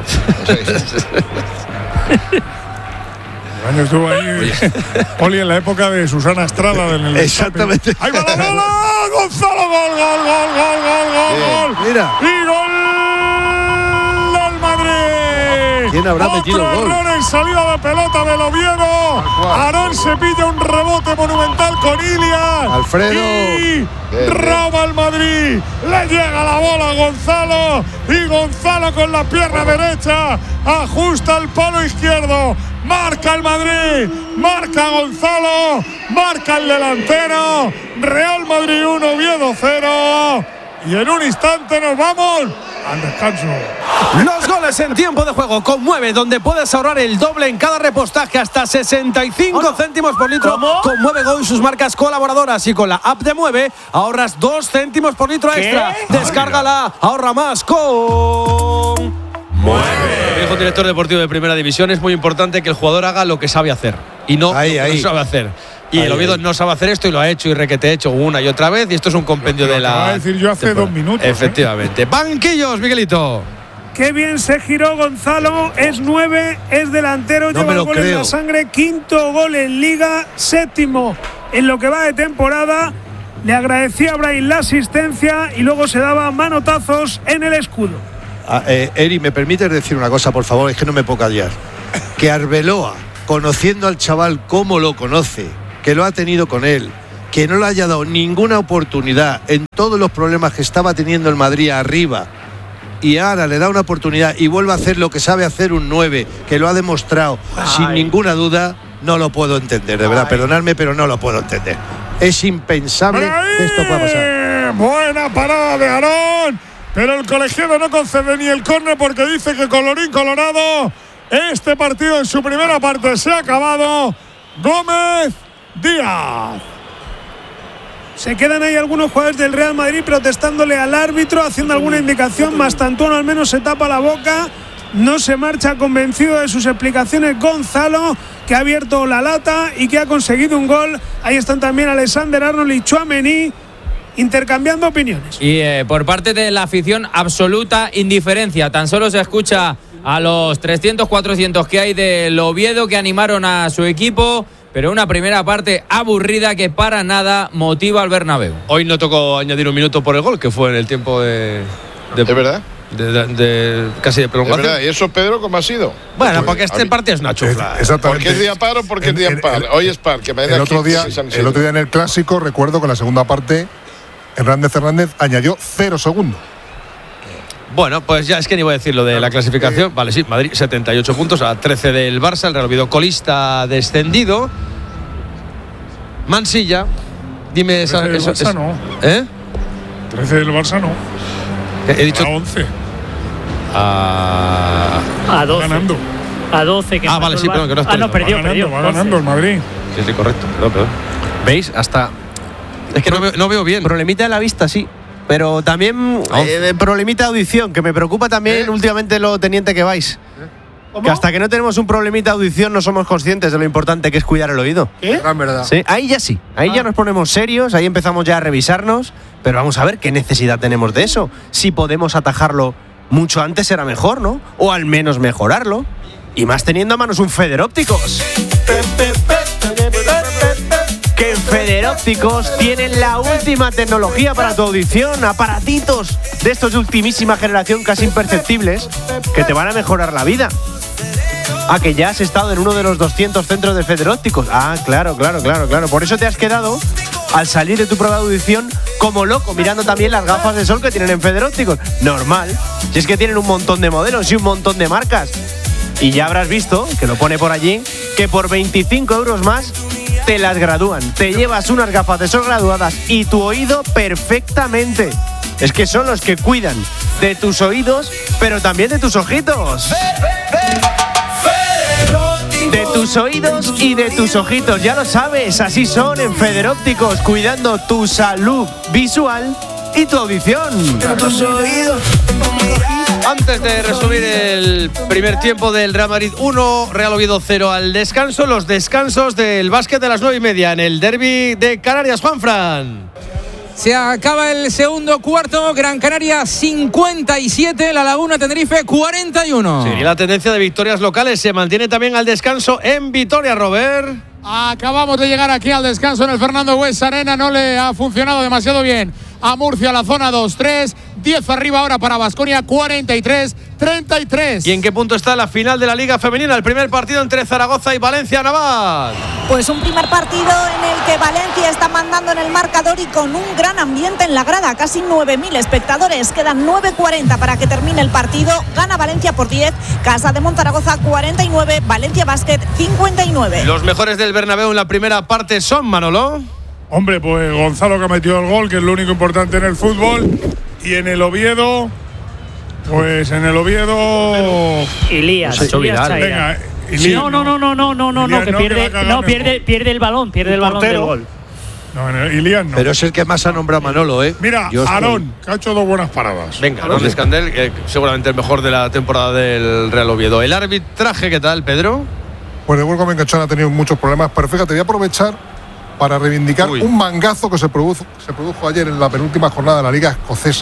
Año estuvo ahí Poli en la época de Susana Estrada del exactamente. ¡Ahí va la bola! ¡Gonzalo! ¡Gol! Mira. ¡Y gol del Madrid! ¿Quién habrá metido el gol? Error en salida de pelota del Oviedo. Aarón se pilla un rebote monumental con Ilias. Alfredo. Y roba el Madrid. Le llega la bola a Gonzalo. Y Gonzalo con la pierna derecha ajusta el palo izquierdo. Marca el Madrid, marca Gonzalo, marca el delantero. Real Madrid 1, Oviedo 0. Y en un instante nos vamos al descanso. Los goles en tiempo de juego con Mueve, donde puedes ahorrar el doble en cada repostaje, hasta 65 céntimos por litro. ¿Cómo? Con Mueve Go y sus marcas colaboradoras, y con la app de Mueve ahorras 2 céntimos por litro extra. Descárgala, ahorra más con Mueve. Dijo el director deportivo de Primera División, es muy importante que el jugador haga lo que sabe hacer y no lo que no sabe hacer. Y el Oviedo no sabe hacer esto y lo ha hecho y requete hecho una y otra vez, y esto es un compendio de la. Lo acabo de decir yo hace 2 minutos. Efectivamente. Banquillos, Miguelito. Qué bien se giró Gonzalo, es 9, es delantero, No lleva me el lo gol en creo. la sangre, 5º gol en Liga, 7º en lo que va de temporada. Le agradecía a Brahim la asistencia y luego se daba manotazos en el escudo. Eri, ¿me permites decir una cosa, por favor? Es que no me puedo callar. Que Arbeloa, conociendo al chaval como lo conoce, que lo ha tenido con él, que no le haya dado ninguna oportunidad en todos los problemas que estaba teniendo el Madrid arriba, y ahora le da una oportunidad y vuelve a hacer lo que sabe hacer un 9, que lo ha demostrado sin ninguna duda, no lo puedo entender, de verdad, perdonadme, pero no lo puedo entender. Es impensable que esto pueda pasar. Buena parada de Aarón, pero el colegiado no concede ni el córner porque dice que colorín colorado, este partido en su primera parte se ha acabado. Gómez Díaz. Se quedan ahí algunos jugadores del Real Madrid protestándole al árbitro, haciendo alguna indicación. Mastantuono al menos se tapa la boca, no se marcha convencido de sus explicaciones. Gonzalo, que ha abierto la lata y que ha conseguido un gol. Ahí están también Alexander Arnold y Tchouaméni intercambiando opiniones. Y por parte de la afición, absoluta indiferencia. Tan solo se escucha a los 300, 400 que hay del Oviedo, que animaron a su equipo, pero una primera parte aburrida que para nada motiva al Bernabéu. Hoy no tocó añadir un minuto por el gol, que fue en el tiempo de verdad? Casi de prolongación. ¿De verdad? ¿Y eso, Pedro, cómo ha sido? Bueno, porque este partido es una chufla. Exactamente. ¿Porque es día par o porque es día par? Hoy es par. Que me El otro día en el Clásico, recuerdo que en la segunda parte Hernández añadió 0 segundos. Bueno, pues ya es que ni voy a decir lo de la clasificación. Vale, sí, Madrid 78 puntos a 13 del Barça, el Real Oviedo colista descendido. Mansilla, dime esa. 13 del Barça no. 13 del Barça no. He dicho. A 11. A 12. Ganando. A 12. Que vale, sí, perdón, que no estoy. no, perdió. Va ganando el Madrid. Sí, correcto. Perdón. ¿Veis? Hasta. Es que no veo bien. Problemita de la vista, sí. Pero también problemita de audición, que me preocupa también últimamente lo teniente que vais. Que hasta que no tenemos un problemita de audición no somos conscientes de lo importante que es cuidar el oído. En verdad. Sí, ahí ya sí. Ahí ya nos ponemos serios, ahí empezamos ya a revisarnos. Pero vamos a ver qué necesidad tenemos de eso. Si podemos atajarlo mucho antes será mejor, ¿no? O al menos mejorarlo. Y más teniendo a manos un Federópticos. Que en Federópticos tienen la última tecnología para tu audición, aparatitos de estos de ultimísima generación casi imperceptibles que te van a mejorar la vida. Que ya has estado en uno de los 200 centros de Federópticos. Claro. Por eso te has quedado al salir de tu prueba de audición como loco, mirando también las gafas de sol que tienen en Federópticos. Normal, si es que tienen un montón de modelos y un montón de marcas. Y ya habrás visto, que lo pone por allí, que por 25 euros más te las gradúan. Te llevas unas gafas de sol graduadas y tu oído perfectamente. Es que son los que cuidan de tus oídos, pero también de tus ojitos. De tus oídos y de tus ojitos, ya lo sabes, así son en Federópticos, cuidando tu salud visual y tu audición. Antes de resumir el primer tiempo del Real Madrid 1, Real Oviedo 0 al descanso, los descansos del básquet de las 9:30 en el derbi de Canarias. Juanfran. Se acaba el segundo cuarto, Gran Canaria 57, La Laguna Tenerife 41. Sí, y la tendencia de victorias locales se mantiene también al descanso en Vitoria, Robert. Acabamos de llegar aquí al descanso en el Fernando Bues Arena, no le ha funcionado demasiado bien a Murcia, la zona 2-3, 10 arriba ahora para Baskonia, 43-33. ¿Y en qué punto está la final de la Liga Femenina? El primer partido entre Zaragoza y Valencia, Navas. Pues un primer partido en el que Valencia está mandando en el marcador y con un gran ambiente en la grada, casi 9.000 espectadores. Quedan 9:40 para que termine el partido. Gana Valencia por 10, Casa de Monzaragoza 49, Valencia Basket 59. Los mejores del Bernabéu en la primera parte son, Manolo. Hombre, pues Gonzalo, que ha metido el gol, que es lo único importante en el fútbol. Y en el Oviedo, pues en el Oviedo… Ilías. Venga, Ilías. No, que pierde el balón del gol. No, Ilías no. Pero es el que más ha nombrado Manolo, ¿eh? Mira, Aarón, que ha hecho 2 buenas paradas. Venga, Aarón Escandel, seguramente el mejor de la temporada del Real Oviedo. El arbitraje, ¿qué tal, Pedro? Pues el Huelva Mencachón ha tenido muchos problemas, pero fíjate, voy a aprovechar para reivindicar un mangazo que se produjo ayer en la penúltima jornada de la Liga Escocesa.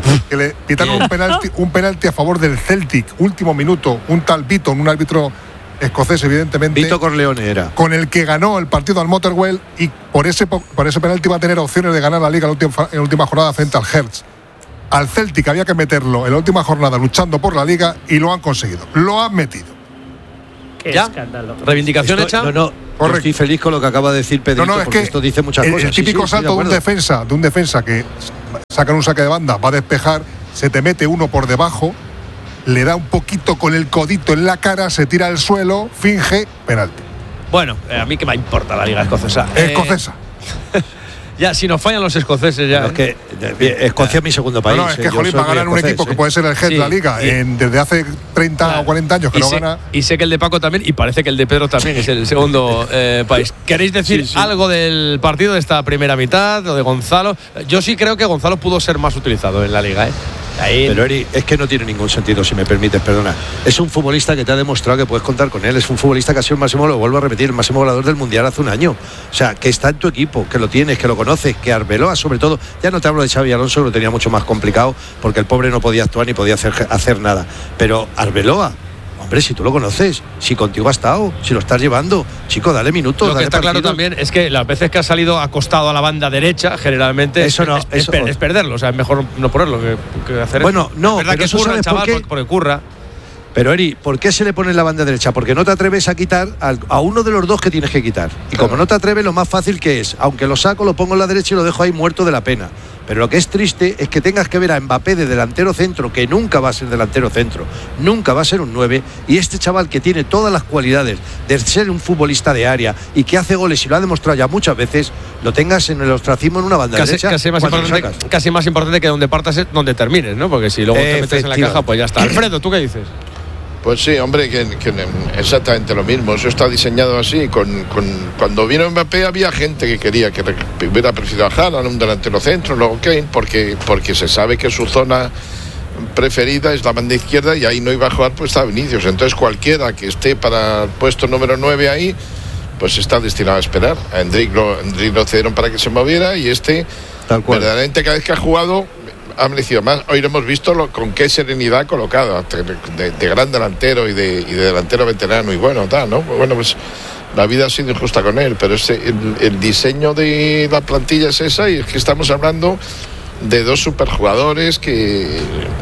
que le pitaron un penalti a favor del Celtic, último minuto, un tal Beaton, un árbitro escocés, evidentemente. Vito Corleone era. Con el que ganó el partido al Motherwell, y por ese penalti va a tener opciones de ganar la Liga en la última jornada frente al Hertz. Al Celtic había que meterlo en la última jornada luchando por la Liga y lo han conseguido. Lo han metido. Qué ¿Ya? escándalo. ¿Reivindicación hecha? No, estoy feliz con lo que acaba de decir Pedrito, porque esto dice muchas cosas. El típico salto de un defensa que sacan un saque de banda, va a despejar, se te mete uno por debajo, le da un poquito con el codito en la cara, se tira al suelo, finge, penalti. Bueno, a mí que me importa la Liga Escocesa. Escocesa. Ya, si nos fallan los escoceses ya. Es que Escocia es mi segundo país. No, es que jolín, va a ganar un equipo que puede ser el Head de la Liga desde hace 30 o 40 años que no gana. Y sé que el de Paco también, y parece que el de Pedro también es el segundo país. ¿Queréis decir algo del partido de esta primera mitad o de Gonzalo? Yo sí creo que Gonzalo pudo ser más utilizado en la Liga, Pero Eri, es que no tiene ningún sentido, si me permites, perdona. Es un futbolista que te ha demostrado que puedes contar con él. Es un futbolista que ha sido el máximo, lo vuelvo a repetir, el máximo goleador del Mundial hace un año. O sea, que está en tu equipo, que lo tienes, que lo conoces, que Arbeloa, sobre todo, ya no te hablo de Xavi Alonso, que lo tenía mucho más complicado, porque el pobre no podía actuar ni podía hacer nada. Pero Arbeloa, hombre, si tú lo conoces, si contigo ha estado, si lo estás llevando, chico, dale minutos. Lo que está claro también es que las veces que ha salido acostado a la banda derecha, generalmente es perderlo. O sea, es mejor no ponerlo que hacer eso. Es verdad que curra el chaval porque curra. Pero Eri, ¿por qué se le pone en la banda derecha? Porque no te atreves a quitar a uno de los dos que tienes que quitar. Y como no te atreves, lo más fácil que es, aunque lo saco, lo pongo en la derecha y lo dejo ahí muerto de la pena. Pero lo que es triste es que tengas que ver a Mbappé de delantero centro, que nunca va a ser delantero centro, nunca va a ser un 9, y este chaval que tiene todas las cualidades de ser un futbolista de área y que hace goles y lo ha demostrado ya muchas veces, lo tengas en el ostracismo en una banda derecha. Casi más importante que donde partas es donde termines, ¿no? Porque si luego te metes en la caja, pues ya está. Alfredo, ¿tú qué dices? Pues sí, hombre, que exactamente lo mismo. Eso está diseñado así. Cuando vino Mbappé había gente que quería que hubiera preferido a Haaland, un delantero centro, luego Kane, porque se sabe que su zona preferida es la banda izquierda y ahí no iba a jugar, pues está Vinicius. Entonces cualquiera que esté para el puesto número 9 ahí, pues está destinado a esperar. A Endrick lo cedieron para que se moviera y verdaderamente cada vez que ha jugado ha merecido más. Hoy lo hemos visto con qué serenidad colocado, de gran delantero y de delantero veterano y bueno, ¿no? Bueno, pues la vida ha sido injusta con él, pero el diseño de la plantilla es esa, y es que estamos hablando de dos superjugadores que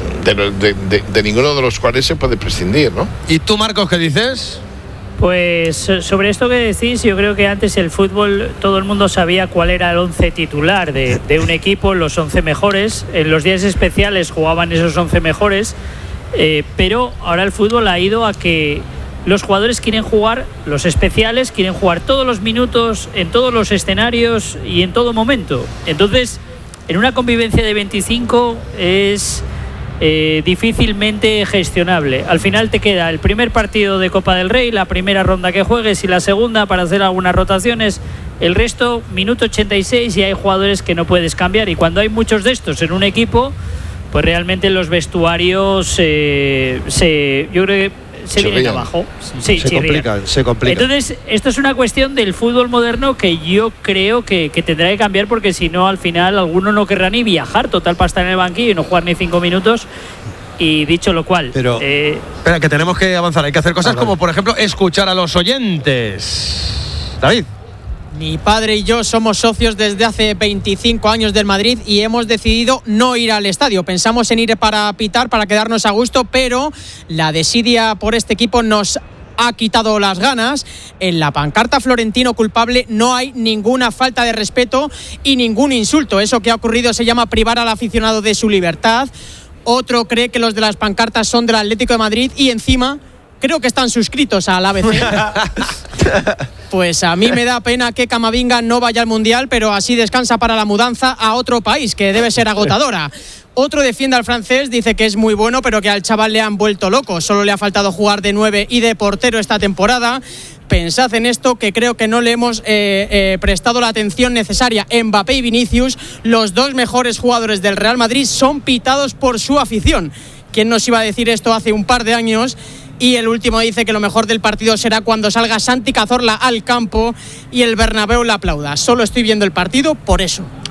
de ninguno de los cuales se puede prescindir, ¿no? ¿Y tú, Marcos, qué dices? Pues sobre esto que decís, yo creo que antes el fútbol todo el mundo sabía cuál era el 11 titular de un equipo, los 11 mejores. En los días especiales jugaban esos 11 mejores, pero ahora el fútbol ha ido a que los jugadores quieren jugar, los especiales quieren jugar todos los minutos, en todos los escenarios y en todo momento. Entonces, en una convivencia de 25 es difícilmente gestionable. Al final te queda el primer partido de Copa del Rey, la primera ronda que juegues y la segunda para hacer algunas rotaciones. El resto, minuto 86, y hay jugadores que no puedes cambiar. Y cuando hay muchos de estos en un equipo, pues realmente los vestuarios yo creo que se vienen abajo. Sí, se complican. Entonces, esto es una cuestión del fútbol moderno que yo creo que tendrá que cambiar, porque si no, al final alguno no querrá ni viajar, total, para estar en el banquillo y no jugar ni 5 minutos. Y dicho lo cual, espera, que tenemos que avanzar. Hay que hacer cosas como, por ejemplo, escuchar a los oyentes. David. Mi padre y yo somos socios desde hace 25 años del Madrid y hemos decidido no ir al estadio. Pensamos en ir para pitar, para quedarnos a gusto, pero la desidia por este equipo nos ha quitado las ganas. En la pancarta Florentino culpable no hay ninguna falta de respeto y ningún insulto. Eso que ha ocurrido se llama privar al aficionado de su libertad. Otro cree que los de las pancartas son del Atlético de Madrid y encima creo que están suscritos al ABC. Pues a mí me da pena que Camavinga no vaya al Mundial, pero así descansa para la mudanza a otro país, que debe ser agotadora. Otro defiende al francés, dice que es muy bueno, pero que al chaval le han vuelto loco. Solo le ha faltado jugar de 9 y de portero esta temporada. Pensad en esto, que creo que no le hemos prestado la atención necesaria. Mbappé y Vinicius, los dos mejores jugadores del Real Madrid, son pitados por su afición. ¿Quién nos iba a decir esto hace un par de años? Y el último dice que lo mejor del partido será cuando salga Santi Cazorla al campo y el Bernabéu le aplauda. Solo estoy viendo el partido por eso.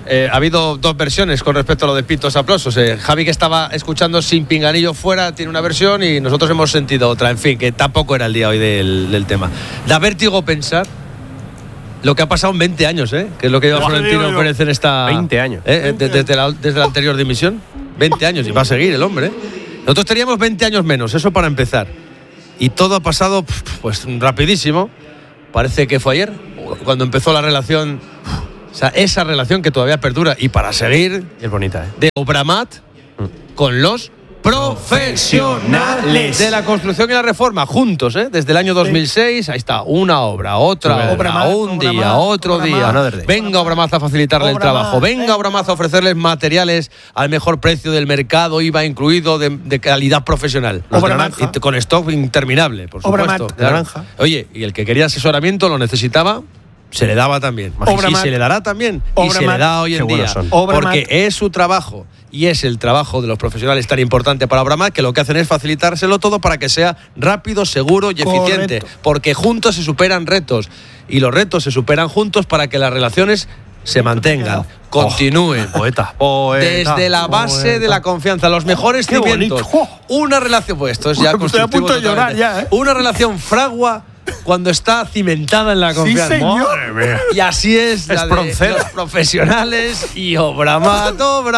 Ha habido dos versiones con respecto a lo de pitos aplausos. Javi, que estaba escuchando sin pinganillo fuera, tiene una versión y nosotros hemos sentido otra. En fin, que tampoco era el día hoy del tema. Da vértigo pensar lo que ha pasado en 20 años, que es lo que lleva Florentino Pérez en esta... 20 años. Desde la anterior dimisión. 20 años, y va a seguir el hombre. Nosotros teníamos 20 años menos, eso para empezar. Y todo ha pasado pues rapidísimo. Parece que fue ayer, cuando empezó la relación... O sea, esa relación que todavía perdura y para seguir es bonita, de Obramat con los profesionales de la construcción y la reforma juntos, desde el año 2006. Ahí está, una obra, otra obra, un día, otro día. Venga Obramat a facilitarle el trabajo, venga Obramat a ofrecerles materiales al mejor precio del mercado, IVA incluido, de calidad profesional. Y con stock interminable, por supuesto. Naranja. Oye, y el que quería asesoramiento lo necesitaba, se le daba también. Y se le dará también. Y se le da hoy en día. Porque es su trabajo. Y es el trabajo de los profesionales tan importante para Obramat, que lo que hacen es facilitárselo todo para que sea rápido, seguro y eficiente. Porque juntos se superan retos. Y los retos se superan juntos para que las relaciones se mantengan, continúen. Poeta. Desde la base de la confianza, los mejores cimientos. Una relación, pues esto es ya constructivo. Estoy a punto de llorar ya, Una relación fragua cuando está cimentada en la confianza. Sí, señor. Y así es la de los profesionales y Obramat.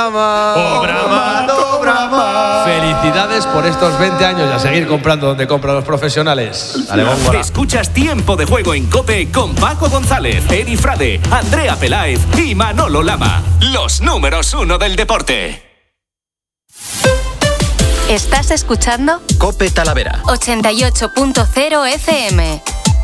Felicidades por estos 20 años y a seguir comprando donde compran los profesionales. Dale, escuchas Tiempo de Juego en COPE con Paco González, Eri Frade, Andrea Peláez y Manolo Lama. Los números 1 del deporte. ¿Estás escuchando? COPE Talavera 88.0 FM.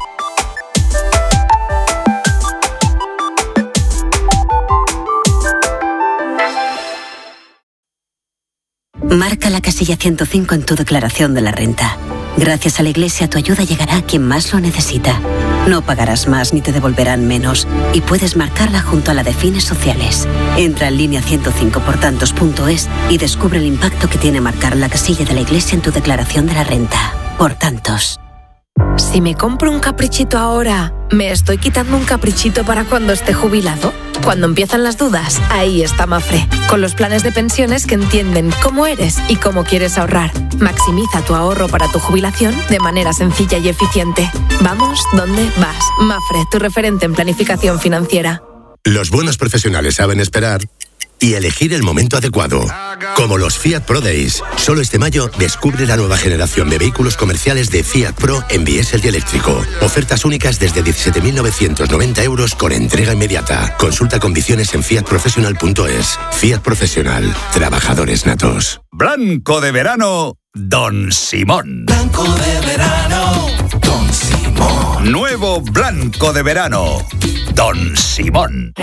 Marca la casilla 105 en tu declaración de la renta. Gracias a la Iglesia, tu ayuda llegará a quien más lo necesita. No pagarás más ni te devolverán menos. Y puedes marcarla junto a la de fines sociales. Entra en línea 105portantos.es y descubre el impacto que tiene marcar la casilla de la Iglesia en tu declaración de la renta. Por tantos. Si me compro un caprichito ahora, ¿me estoy quitando un caprichito para cuando esté jubilado? Cuando empiezan las dudas, ahí está Mafre, con los planes de pensiones que entienden cómo eres y cómo quieres ahorrar. Maximiza tu ahorro para tu jubilación de manera sencilla y eficiente. Vamos, ¿dónde vas? Mafre, tu referente en planificación financiera. Los buenos profesionales saben esperar y elegir el momento adecuado. Como los Fiat Pro Days. Solo este mayo descubre la nueva generación de vehículos comerciales de Fiat Pro en diésel y eléctrico. Ofertas únicas desde 17.990 euros con entrega inmediata. Consulta condiciones en fiatprofessional.es. Fiat Profesional. Trabajadores natos. Blanco de verano, Don Simón. Blanco de verano, Don Simón. Nuevo Blanco de verano, Don Simón.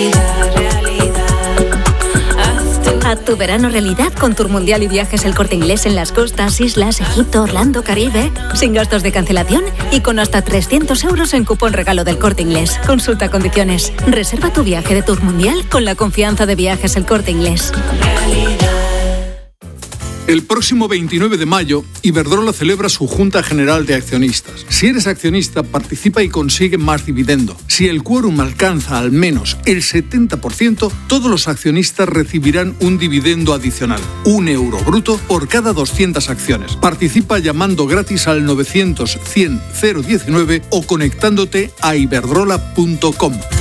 Haz tu verano realidad con Tour Mundial y Viajes El Corte Inglés en las costas, islas, Egipto, Orlando, Caribe, sin gastos de cancelación y con hasta 300 euros en cupón regalo del Corte Inglés. Consulta condiciones. Reserva tu viaje de Tour Mundial con la confianza de Viajes El Corte Inglés. El próximo 29 de mayo, Iberdrola celebra su Junta General de Accionistas. Si eres accionista, participa y consigue más dividendo. Si el quórum alcanza al menos el 70%, todos los accionistas recibirán un dividendo adicional, €1 bruto por cada 200 acciones. Participa llamando gratis al 900 100 019 o conectándote a iberdrola.com.